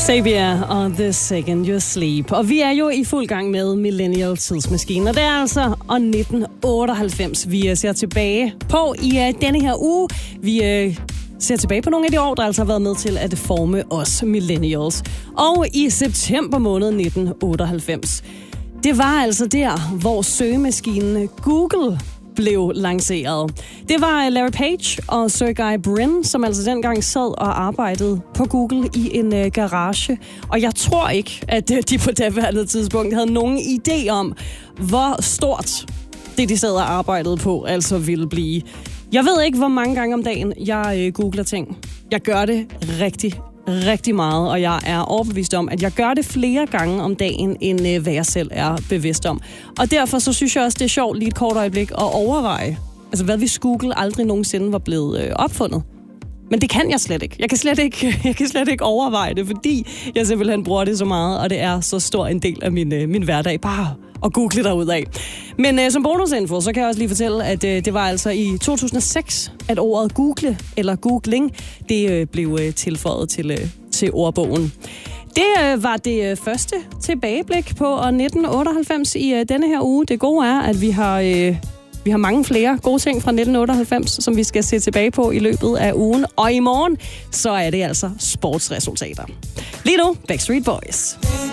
Sabia og The Second You Sleep. Og vi er jo i fuld gang med Millennial Tidsmaskinen. Og det er altså 1998, vi ser tilbage på i denne her uge. Vi ser tilbage på nogle af de år, der altså har været med til at forme os millennials. Og i september måned 1998, det var altså der, hvor søgemaskinen Google blev lanceret. Det var Larry Page og Sergey Brin, som altså dengang sad og arbejdede på Google i en garage. Og jeg tror ikke, at de på daværende tidspunkt havde nogen idé om, hvor stort det, de sad og arbejdede på, altså ville blive. Jeg ved ikke, hvor mange gange om dagen jeg googler ting. Jeg gør det rigtig meget, og jeg er overbevist om, at jeg gør det flere gange om dagen, end hvad jeg selv er bevidst om. Og derfor så synes jeg også, det er sjovt lige et kort øjeblik at overveje, altså hvad hvis Google aldrig nogensinde var blevet opfundet. Men det kan jeg slet ikke. Jeg kan slet ikke overveje det, fordi jeg simpelthen bruger det så meget, og det er så stor en del af min hverdag. Bare at google derudad. Men som bonusinfo, så kan jeg også lige fortælle, at det var altså i 2006, at ordet google eller googling, det blev tilføjet til ordbogen. Det var det første tilbageblik på 1998 i denne her uge. Det gode er, at vi har mange flere gode ting fra 1998, som vi skal se tilbage på i løbet af ugen. Og i morgen, så er det altså sportsresultater. Lige nu, Backstreet Boys.